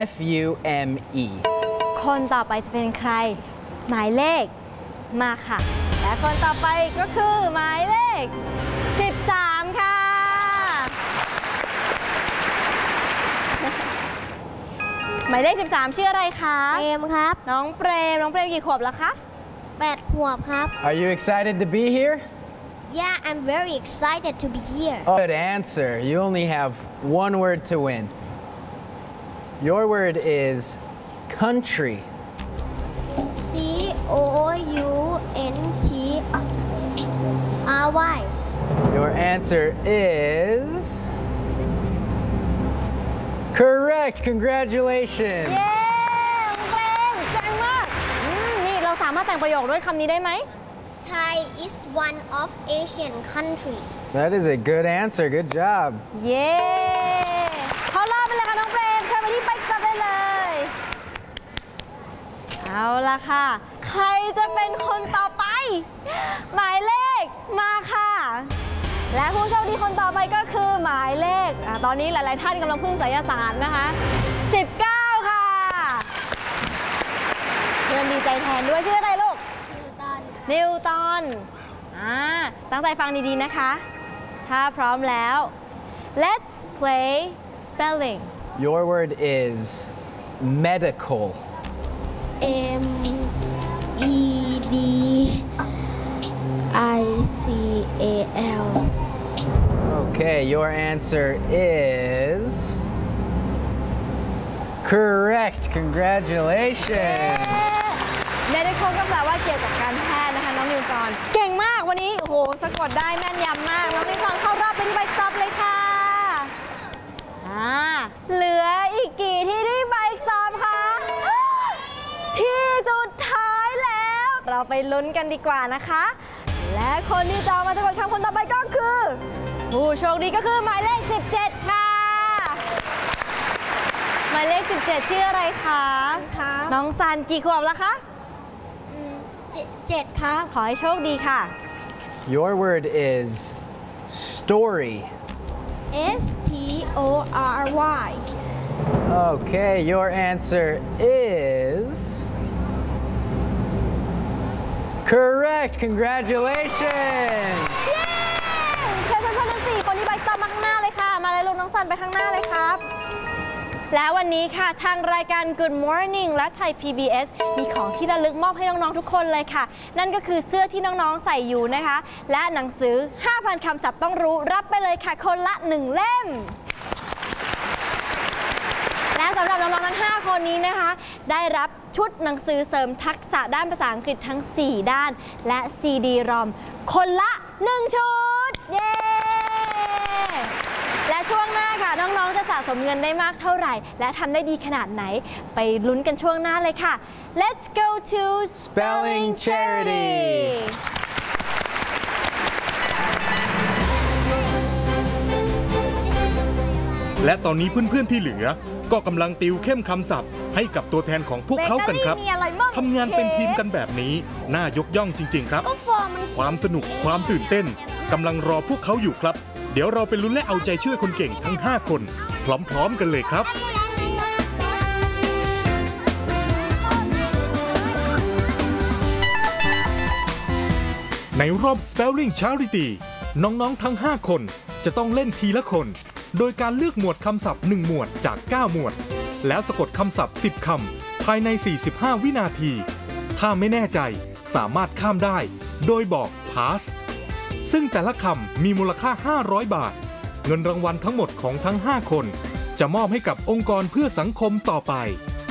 F-U-M-E คนต่อไปจะเป็นใครหมายเลขมาค่ะและคนต่อไปก็คือหมายเลข13ค่ะหมายเลข13ชื่ออะไรคะเปรมครับน้องเปรมกี่ขวบแล้วคะ 8 ขวบครับ Are you excited to be here? Yeah, I'm very excited to be here. Good answer. You only have one word to win. Your word is country. C-O-U-N-T-R-Y. Your answer is correct. Congratulations. เย้เปรมเจ๋งมากนี่เราสามารถแต่งประโยคด้วยคำนี้ได้ไหม Thai is one of Asian country. That is a good answer. Good job. เย้เข้ารอบไปเลยค่ะน้องเปรมเชิญมาที่ไปซับได้เลยเอาละค่ะใครจะเป็นคนต่อไปหมายเลขมาค่ะและผู้โชคดีคนต่อไปก็คือหมายเลขตอนนี้หลายๆท่านกำลังพึ่งไสยศาสตร์นะคะ19ค่ะเพื่อนดีใจแทนด้วยชื่ออะไรลูกนิวตันตั้งใจฟังดีๆนะคะถ้าพร้อมแล้ว let's play spelling Your word is medical. M-E-D-I-C-A-L. Okay, your answer is correct. Congratulations. medical ก็แปลว่าเกี่ยวกับการแพทย์นะคะน้องนิวตันเก่งมากวันนี้โอ้โหสะกดได้แม่นยำมากน้องนิวตันเข้ารอบไปที่ใบสอบเลยค่ะเหลืออีกกี่ที่ที่ใบสอบคะที่สุดท้ายแล้วเราไปลุ้นกันดีกว่านะคะและคนที่จะมาสะกดคำคนต่อไปก็คือผู้โชคดีก็คือหมายเลข17ค่ะหมายเลข17ชื่ออะไรคะน้องซันกี่ขวบแล้วคะ 7 ครับขอให้โชคดีค่ะ Your word is story. S-T-O-R-Y. Okay, your answer is correct. Congratulations. เย้เชิญเพื่อนๆทั้ง4คนที่ใบต่อมาข้างหน้าเลยค่ะมาเลยลูกน้องซันไปข้างหน้าเลยครับและวันนี้ค่ะทางรายการ Good Morning และไทย PBS มีของที่ระลึกมอบให้น้องๆทุกคนเลยค่ะนั่นก็คือเสื้อที่น้องๆใส่อยู่นะคะและหนังสือ 5,000 คำศัพท์ต้องรู้รับไปเลยค่ะคนละ1 เล่มและสำหรับน้องๆทั้ง5คนนี้นะคะได้รับชุดหนังสือเสริมทักษะด้านภาษาอังกฤษทั้ง4ด้านและ CD-ROM คนละ1 ชุดเย้และช่วงหน้าค่ะน้องๆจะสะสมเงินได้มากเท่าไหร่และทำได้ดีขนาดไหนไปลุ้นกันช่วงหน้าเลยค่ะ Let's go to Spelling Charity. และตอนนี้เพื่อนๆที่เหลือก็กำลังติวเข้มคำศัพท์ให้กับตัวแทนของพวกเขากันครับทำงานเป็นทีมกันแบบนี้น่ายกย่องจริงๆครับความสนุกความตื่นเต้นกำลังรอพวกเขาอยู่ครับเดี๋ยวเราไปลุ้นและเอาใจช่วยคนเก่งทั้ง5คนพร้อมๆกันเลยครับในรอบ Spelling Charity น้องๆทั้ง5คนจะต้องเล่นทีละคนโดยการเลือกหมวดคำศัพท์1หมวดจาก9หมวดแล้วสะกดคำศัพท์10คำภายใน45วินาทีถ้าไม่แน่ใจสามารถข้ามได้โดยบอก pass ซึ่งแต่ละคำมีมูลค่า500 บาทเงินรางวัลทั้งหมดของทั้ง5คนจะมอบให้กับองค์กรเพื่อสังคมต่อไป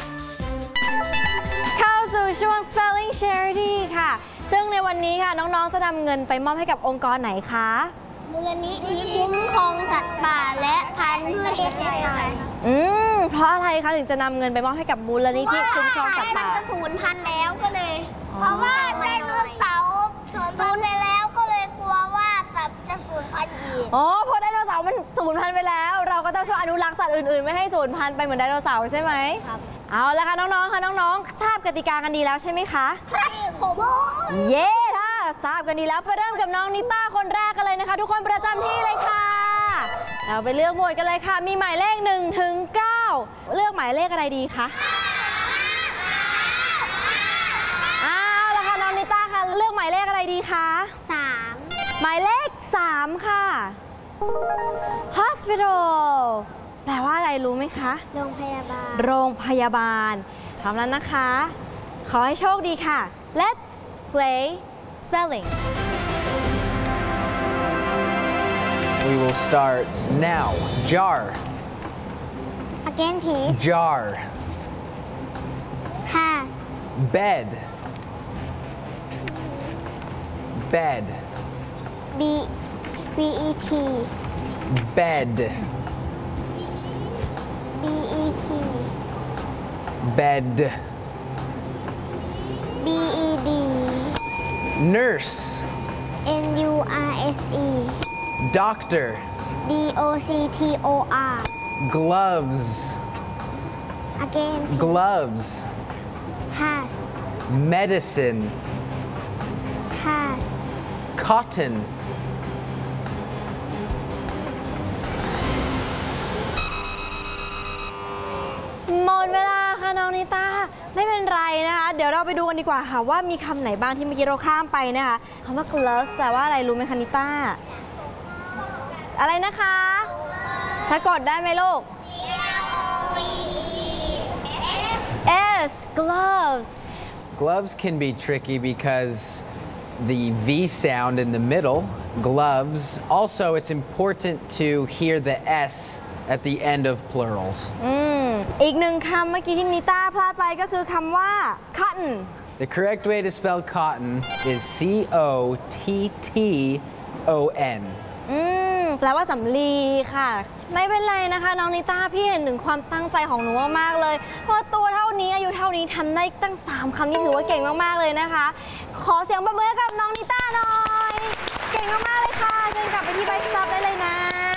เข้าสู่ช่วง Spelling Charity ค่ะซึ่งในวันนี้ค่ะน้องๆจะนำเงินไปมอบให้กับองค์กรไหนคะมูลนิธิคุ้มครองสัตว์ป่าและพันธุ์พืชประเทศไทยเพราะอะไรคะถึงจะนำเงินไปมอบให้กับมูลนิธิคุ้มครองสัตว์ป่ามันจะสูญพันธุ์แล้วก็เลยเพราะว่าไดโนเสาร์สูญพันธุ์ไปแล้วก็เลยกลัวว่าสัตว์จะสูญพันธุ์อีกเพราะไดโนเสาร์มันสูญพันธุ์ไปแล้วเราก็ต้องช่วยอนุรักษ์สัตว์อื่นๆไม่ให้สูญพันธุ์ไปเหมือนไดโนเสาร์ใช่ไหมครับเอาละค่ะน้องๆค่ะน้องๆทราบกติกากันดีแล้วใช่ไหมคะครับผมเย้ถ้าทราบกันดีแล้วไปเริ่มกับน้องนิต้าคนแรกกันเลยนะคะทุกคนประจำที่เลยค่ะเราไปเลือกหมวดกันเลยค่ะมีหมายเลข1 ถึง 9 9 เลือกหมายเลขอะไรดีคะแล้วค่ะน้องนิต้าค่ะเลือกหมายเลขอะไรดีคะ3หมายเลข3ค่ะ hospital แปลว่าอะไรรู้ไหมคะโรงพยาบาลโรงพยาบาลพร้อมแล้วนะคะ ขอให้โชคดีค่ะ Let's play spelling We will start now. Jar. Again please Jar. Pass Bed. Bed. B E T Bed. B E T Bed. B E D Nurse. N U R S E Doctor. D O C T O R Gloves. Again please Gloves. Pass Medicine. Pass Cotton. หมดเวลาค่ะน้องนิต้าไม่เป็นไรนะคะเดี๋ยวเราไปดูกันดีกว่าค่ะว่ามีคำไหนบ้างที่เมื่อกี้เราข้ามไปนะคะคำว่า gloves แปลว่าอะไรรู้ไหมคะนิต้าอะไรนะคะสะกดได้ไหมลูก S gloves Gloves can be tricky because the V sound in the middle, gloves. Also, it's important to hear the S at the end of plurals. อีกหนึ่งคำเมื่อกี้ที่นิต้าพลาดไปก็คือคำว่า cotton The correct way to spell cotton is C-O-T-T-O-N. แปลว่าสำลีค่ะ ไม่เป็นไรนะคะน้องนิต้าพี่เห็นถึงความตั้งใจของหนูมากๆเลยเพราะตัวเท่านี้อายุเท่านี้ทำได้ตั้ง3คำนี่ถือว่าเก่งมากๆเลยนะคะ ขอเสียงปรบมือให้กับน้องนิต้าหน่อยเก่งมากๆเลยค่ะเชิญกลับไปที่ไบค์สต็อปได้เลยนะ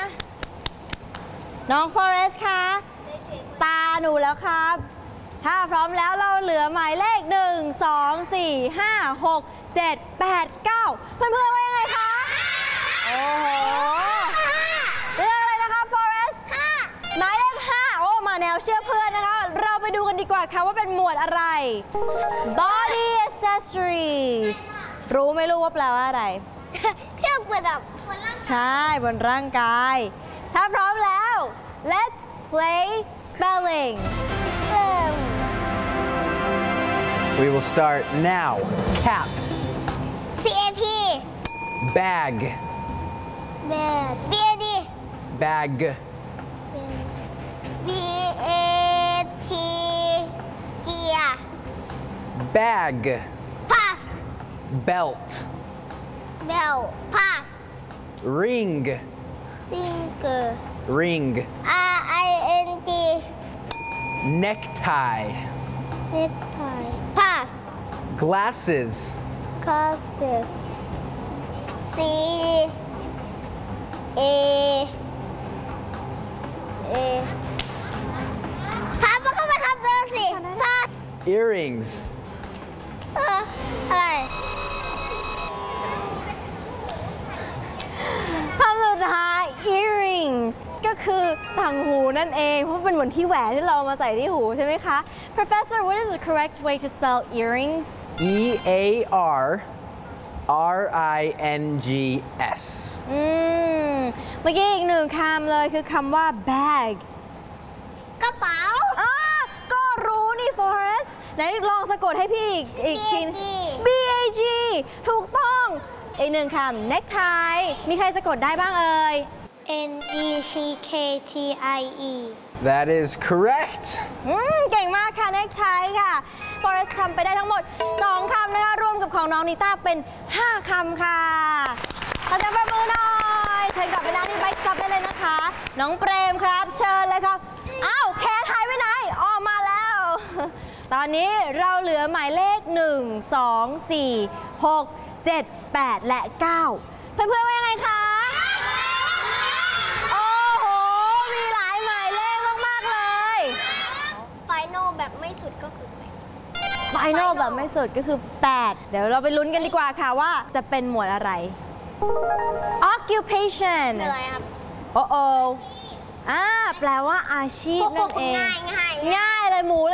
น้องฟอเรสต์คะตาหนูแล้วครับ ถ้าพร้อมแล้วเราเหลือหมายเลข1 2 4 5 6 7 8 9เพื่อนๆว่ายังไงคะโอ้โหเรื่องอะไรนะคะ Forest หมายเลข5โอ้มาแนวเชื่อเพื่อนนะคะเราไปดูกันดีกว่าค่ะว่าเป็นหมวดอะไร Body Accessories รู้ไหมลูกว่าแปลว่าอะไรเครื่องประดับใช่บนร่างกาย ถ้าพร้อมแล้ว Let's play spelling We will start now. Cap. C A P Bag. Bad B A D Bag. B A T G Bag. Pass Belt. Bell Pass Ring. Finger Ring. R I N G Necktie. Necktie Pass Glasses. Glasses C A Pass มันก็ไปครับเบอร์สิ Pass Earrings. อะไรคำสุดท้าย earrings ก็คือต่างหูนั่นเองเพราะเป็นเหมือนที่แหวนที่เรามาใส่ที่หูใช่ไหมคะ Professor what is the correct way to spell earrings E-A-R-R-I-N-G-S. เมื่อกี้อีกหนึ่งคำเลยคือคำว่า bag กระเป๋าก็รู้นี่ Forest ไหนลองสะกดให้พี่อีกที B-A-G ถูกต้องอีกหนึ่งคำ necktie มีใครสะกดได้บ้างเอ่ย N E C K T I E That is correct. เก่งมากค่ะ necktie ค่ะ Forest ทำไปได้ทั้งหมด2คำนะคะรวมกับของน้องนิต้าเป็น5คำค่ะขอเสียงปรบมือหน่อยเชิญกลับไปนั่งที่ไบค์สต็อปได้เลยนะคะ น้องเปรมครับเชิญเลยครับอ้าวแคทหายไปไหนออกมาแล้ว ตอนนี้เราเหลือหมายเลข1 2 4 6 7 8 และ 9 เพื่อนๆว่ายังไงคะโอ้โหมีหลายหมายเลขมากๆเลยไฟโนแบบไม่สุดก็คือ Final แบบไม่สุดก็คือ 8 เดี๋ยวเราไปลุ้นกันดีกว่าค่ะว่าจะเป็นหมวดอะไร Occupation คืออะไรครับโอ้โอแปลว่าอาชีพนั่นเองง่ายง่ายเลยหมู